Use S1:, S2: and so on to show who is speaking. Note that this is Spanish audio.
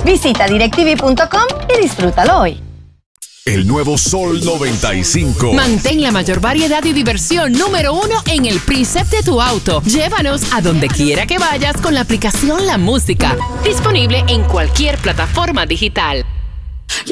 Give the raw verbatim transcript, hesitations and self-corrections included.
S1: Visita directv punto com y disfrútalo hoy.
S2: El nuevo Sol noventa y cinco.
S3: Mantén la mayor variedad y diversión número uno en el preset de tu auto. Llévanos a donde quiera que vayas con la aplicación La Música. Disponible en cualquier plataforma digital.